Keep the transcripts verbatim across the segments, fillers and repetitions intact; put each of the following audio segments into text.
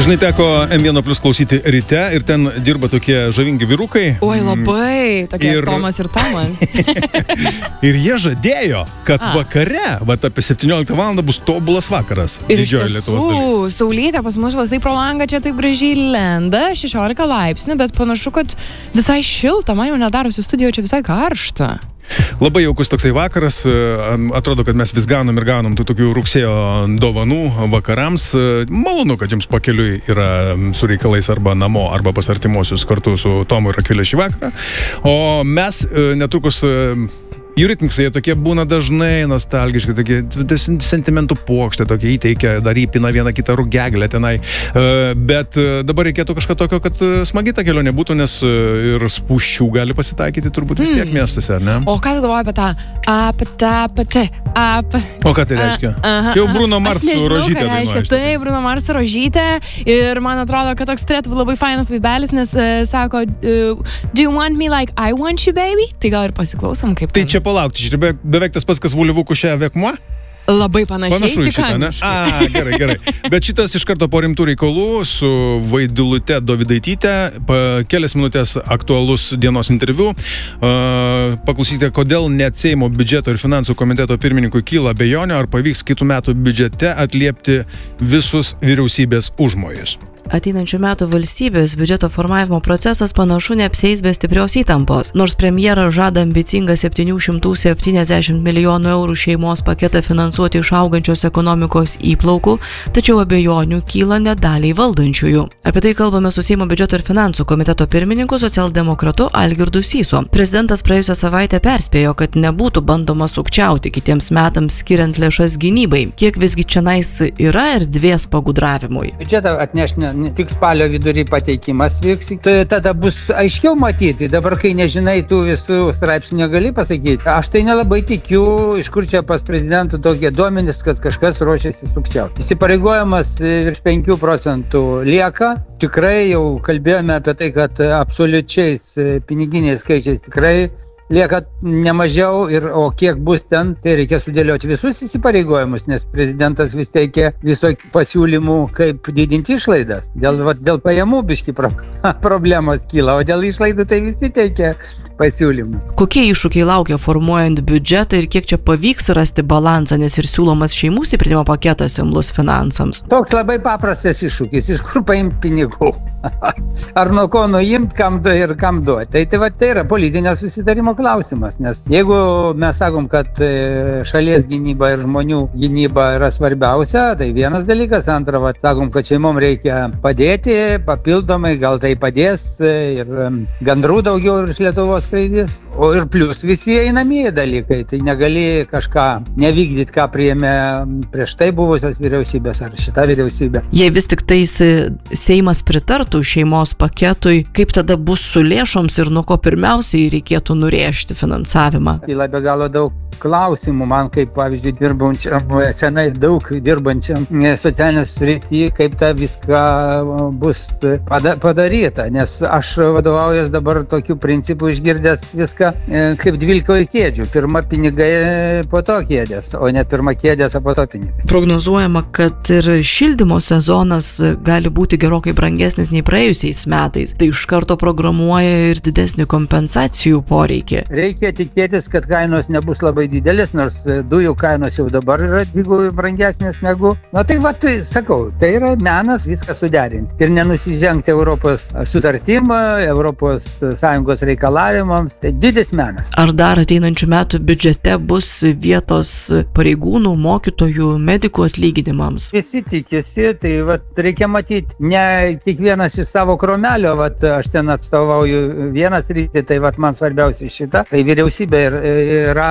Žinai, teko em vienas plus klausyti ryte ir ten dirba tokie žavingi vyrukai. Oi, labai, tokie ir... Tomas ir Tomas. Ir jie žadėjo, kad A. vakare, va apie septynioliktą valandą bus tobulas vakaras. Ir iš Didžioji Lietuvos daly. tiesų, saulytė pas mus štai pro langą čia taip gražiai lenda, šešiolika laipsnių, bet panašu, kad visai šilta, man jau nedarosi studijoje čia visai karšta. Labai jaukus toksai vakaras, atrodo, kad mes vis gaunam ir gaunam tų tokių rugsėjo dovanų vakarams. Malonu, kad jums pakeliui yra su reikalais arba namo, arba pas artimuosius kartu su Tomu ir Akvilė šį vakarą. O mes netrukus... Eurythmicsai tokie būna dažnai nostalgiški, tokie sentimentų puokštė, tokie įteikia, dar įpina vieną kitą rugeglę tenai. Bet dabar reikėtų kažką tokio, kad smagi ta kelionė būtų, nes ir spūsčių gali pasitaikyti turbūt vis tiek miestuose, ar ne? O ką tu galvoji apie tą apatapate, ap... O ką tai reiškia? Čia jau Bruno Mars su Rožytė. Ką reiškia, tai Bruno Mars su Rožytė ir man atrodo, kad toks turėtų labai fainas vaibelis, nes uh, sako, uh, do you want me like I want you, baby? Tai gal ir pasiklausom, kaip tai čia palaukti, čia be, beveik tas pats, kas Vulivukų šią vekmuo? Labai panašiai. Panašu į šitą, ne? A, gerai, gerai. Bet šitas iš karto po rimtų reikalų su Vaidilute Dovydaityte, kelias minutės aktualus dienos interviu. Uh, paklausykite, kodėl net Seimo biudžeto ir finansų komiteto pirmininkui kyla abejonių, ar pavyks kitų metų biudžete atliepti visus vyriausybės užmojus. Ateinančių metų valstybės biudžeto formavimo procesas panašu neapsieis be stiprios įtampos. Nors premjeras žada ambicingą septyni šimtai septyniasdešimt milijonų eurų šeimos paketą finansuoti iš augančios ekonomikos įplaukų, tačiau abejonių kyla net daliai valdančiųjų. Apie tai kalbame su Seimo biudžeto ir finansų komiteto pirmininku socialdemokratu Algirdu Sysu. Prezidentas praėjusią savaitę perspėjo, kad nebūtų bandoma sukčiauti kitiems metams skiriant lėšas gynybai. Kiek visgi čionais yra erdvės pagudravimui? Biudžetą atneš ne, ne tik spalio vidury pateikimas vyks, tai tada bus aiškiau matyti. Dabar, kai nežinai, tų visų straipsnių negali pasakyti. Aš tai nelabai tikiu, iš kur čia pas prezidentą tokie duomenys, kad kažkas ruošiasi sukčiauti. Įsipareigojimas virš penkių procentų lieka. Tikrai jau kalbėjome apie tai, kad absoliučiais piniginiais skaičiais tikrai lieka nemažiau, ir, o kiek bus ten, tai reikia sudėlioti visus įsipareigojimus, nes prezidentas vis teikia visokių pasiūlymų, kaip didinti išlaidas. Dėl, va, dėl pajamų biški pro, problemos kyla, o dėl išlaidų tai visi teikia pasiūlymus. Kokie iššūkiai laukia formuojant biudžetą ir kiek čia pavyks rasti balansą, nes ir siūlomas šeimų stiprinimo paketas imlus finansams? Toks labai paprastas iššūkis, iš kur paimti pinigų. Ar nuo ko nuimt, kam du ir kam duoti. Tai, tai, va, tai yra politinio susitarimo klausimas, nes jeigu mes sakom, kad šalies gynyba ir žmonių gynyba yra svarbiausia, tai vienas dalykas, antra, va, sakom, kad šeimom reikia padėti papildomai, gal tai padės ir gandrų daugiau iš Lietuvos skraidys, o ir plus visi einamieji dalykai, tai negali kažką nevykdyti, ką priėmė prieš tai buvusios vyriausybės ar šita vyriausybė. Jei vis tik tais Seimas pritartų šeimos paketui, kaip tada bus su lėšoms ir nuo ko pirmiausiai reikėtų nurėžti finansavimą? Kyla be galo daug klausimų, man kaip, pavyzdžiui, dirbančiam, senai daug dirbančiam socialinės srityje, kaip ta viską bus padaryta, nes aš vadovaujas dabar tokiu principu išgirdęs viską kaip dvylikoje kėdžių. Pirma pinigai, po to kėdės, o ne pirma kėdės, o po to pinigai. Prognozuojama, kad ir šildymo sezonas gali būti gerokai brangesnis nei praėjusiais metais. Tai iš karto programuoja ir didesnį kompensacijų poreikį. Reikia tikėtis, kad kainos nebus labai didelis, nors dujų kainos jau dabar yra dvigubai brangesnės negu. Na tai va, tai sakau, tai yra menas viską suderinti ir nenusižengti Europos sutartimą, Europos Sąjungos reikalavimams. Tai didis menas. Ar dar ateinančių metų biudžete bus vietos pareigūnų, mokytojų, medikų atlyginimams? Visi tikisi, tai va, reikia matyti ne kiekvienas iš savo kromelio, vat, aš ten atstovauju vienas rytį, tai vat, man svarbiausia šita, tai vyriausybė yra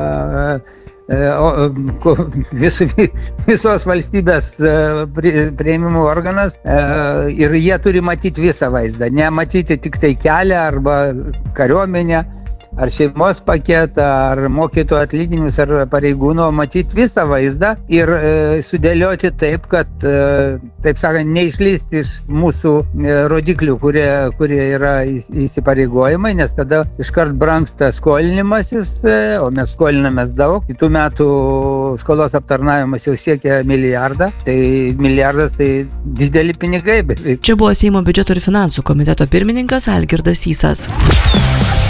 vis, visos valstybės priėmimo organas ir jie turi matyti visą vaizdą, nematyti tik tai kelią arba kariuomenę. ar šeimos paketą, ar mokytojų atlyginimus, ar pareigūnų, matyti visą vaizdą ir e, sudėlioti taip, kad, e, taip sakant, neišlysti iš mūsų e, rodiklių, kurie, kurie yra įsipareigojimai, nes tada iškart brangsta skolinimasis, e, o mes skolinamės daug. Kitų metų skolos aptarnavimas jau siekia milijardą, tai milijardas tai dideli pinigai. Bet... Čia buvo Seimo biudžeto ir finansų komiteto pirmininkas Algirdas Sysas.